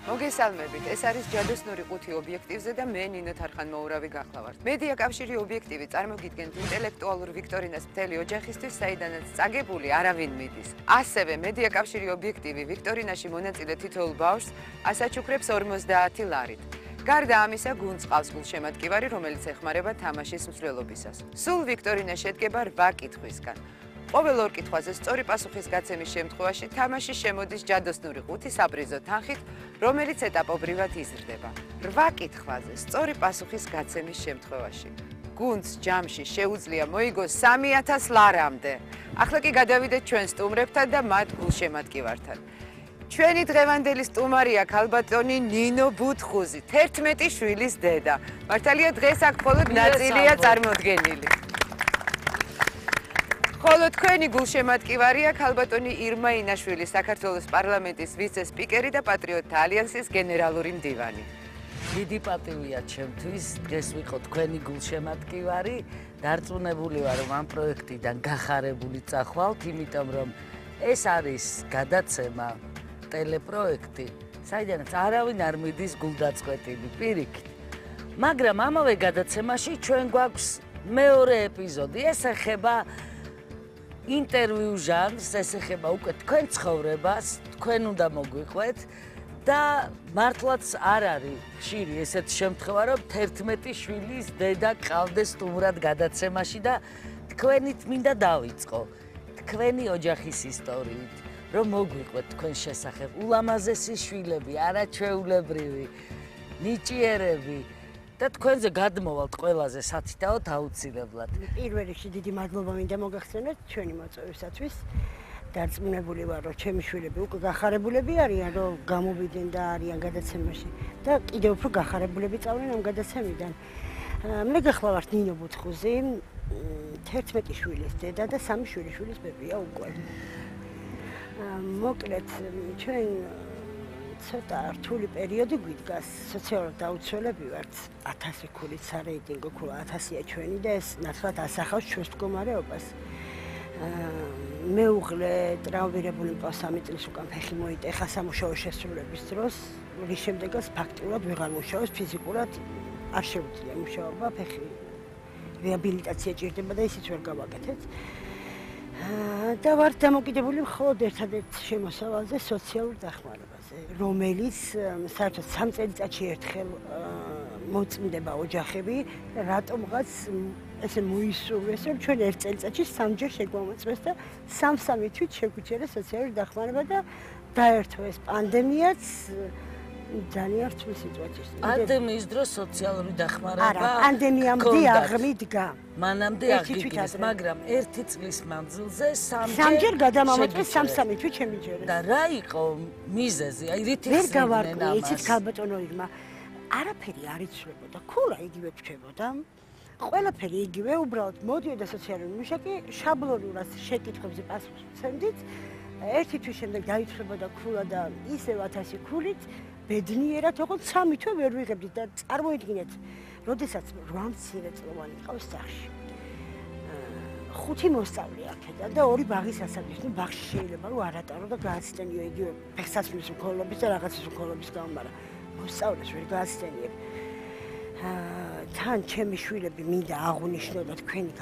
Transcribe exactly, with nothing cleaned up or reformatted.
მოგესალმებით, ეს არის ჯადოსნური ყუთი ობიექტივზე და მე ნინო თარხანმოურავი გახლავართ. მედია კავშირი ობიექტივი წარმოგიდგენთ ინტელექტუალურ ვიქტორინას მთელი ოჯახისთვის, საიდანაც წაგებული არავინ მიდის. ასევე მედია კავშირი ობიექტივი ვიქტორინაში მონაწილე თითოეულ ბავშვს ასაჩუქრებს ორმოცდაათი ლარით. გარდა ამისა, გუნდს ყავს გულშემატკივარი, რომელიც ეხმარება თამაშის მსვლელობისას. სულ ვიქტორინა შედგება რვა კითხვისგან. ყოველ ორ კითხვაზე სწორი პასუხის გაცემის შემთხვევაში თამაში შემოდის ჯადოსნური ყუთი საპრიზო თანხით, რომელიც ეტაპობრივად იზრდება. რვა კითხვაზე სწორი პასუხის გაცემის შემთხვევაში გუნდს ჯამში შეუძლია მოიგოს სამი ათას ლარამდე. ახლა კი გადავიდეთ ჩვენ სტუმრებთან და მათ გულშემატკივართან. ჩვენი დღევანდელი სტუმარია ქალბატონი ნინო ბუთხუზი, თერთმეტი შვილის დედა. მართალია დღეს აქ მხოლოდ ნაწილია წარმოდგენილი. ხოლო თქვენი გულშემატკივარია ქალბატონი ირმა ინაშვილი, საქართველოს პარლამენტის ვიცე-სპიკერი და პატრიოტთა ალიანსის გენერალური მდივანი. დიდი პატივია ჩემთვის დღეს ვიყო თქვენი გულშემატკივარი. დარწმუნებული ვარ, რომ ამ პროექტიდან გახარებული წახვალთ, იმიტომ რომ ეს არის გადაცემა, ტელეპროექტი, საიდანაც არავინ არ მიდის გულდაწყვეტილი პირიქით. მაგრამ ამავე გადაცემაში ჩვენ გვაქვს მეორე ეპიზოდი. ეს ეხება ინტერვიუ ჟანრს, ეს ეხება უკვე თქვენ ცხოვრებას, თქვენ უნდა მოგვიყვეთ და მართლაც არ არის ხშირი ესეთ შემთხვევა, რომ თერთმეტი შვილის დედა ყავდეს სტუმრად გადაცემაში და თქვენით მინდა დავიწყო. თქვენი ოჯახის ისტორიით, რომ მოგვიყვეთ თქვენ შესახებ ულამაზესი შვილები, არაჩვეულებრივი, ნიჭიერები და თქვენზე გადმოვალთ ყველაზე სათითაოდ აუცილებლად. პირველ რიგში დიდი მადლობა მინდა მოგახსენოთ ჩვენი მოწვევისათვის. დარწმუნებული ვარ, რომ ჩემი შვილები უკვე გახარებულები არიან, რომ გამოვიდნენ და არიან გადაცემაში და კიდევ უფრო გახარებულები წავდნენ ამ გადაცემიდან. მე გახლავართ ნინო ბუთხუზი, თერთმეტი შვილის დედა და სამი შვილიშვილის ბებია უკვე. მოკლედ ჩვენ ცოტა რთული პერიოდი გვიდგას, სოციალურად დაუცველები ვართ, ათასი ქულით სარეიტინგო ქულა, ათასია ჩვენი და ეს ნათლად ასახავს ჩვენს მდგომარეობას. მეუღლე ტრავმირებული მყავს სამი წლის უკან ფეხი მოიტეხა სამუშაო შესრულების დროს, რის შემდეგაც ფაქტიურად ვეღარ მუშაობს, ფიზიკურად არ შეუძლია მუშაობა, ფეხი რეაბილიტაცია ჭირდება და ისიც ვერ გავაკეთეთ. და ვარ დამოკიდებული მხოლოდ ერთადერთ შემოსავალზე, სოციალურ დახმარებაზე, რომელიც საერთოდ სამ წელიწადში ერთხელ მოწმდება ოჯახები, რატომღაც ესე მოისურვეს, რომ ჩვენ ერთ წელიწადში სამჯერ შეგვამოწმეს და სამ-სამი თვით შეგვიჩერეს სოციალური დახმარება და დაერთო ეს პანდემიაც ძალიან რთული სიტუაციაში. პანდემიის დროს სოციალური დახმარება არა, პანდემიამდე აღმიდგა. მანამდე აღიდგინეს, მაგრამ ერთი წლის მანძილზე სამჯერ გადამამოწმეს სამ-სამი თვით შემიჯერეს. და რა იყო მიზეზი? აი რითი ვერ გავარკვი, იცით ქალბატონო ირმა, არაფერი არ იცვლებოდა, ქულა იგივე რჩებოდა. ყველაფერი იგივე, უბრალოდ მოდიოდა სოციალური მუშაკი, შაბლონურად შეკითხვებზე პასუხს ვცემდით. ერთი თვის შემდეგ დაიცვლებოდა ქულა და ისევ ათასი ქულით ბედნიერად, ოღონდ სამი თვე ვერ ვიღებდით და წარმოიდგინეთ, როდესაც რვა მცირეწლოვანი ყავს სახში. ხუთი მოსწავლე აქედან და ორი ბაღის ასაკის, ნუ ბაღში შეიძლება რომ არ ატარო და გააცდენიო იგივე ფეხსაცმლის მქონლობის და რაღაცის მქონლობის გამო, მაგრამ მოსწავლეს ვერ გააცდენიებ. თან ჩემი შვილები მინდა აღვნიშნო და თქვენი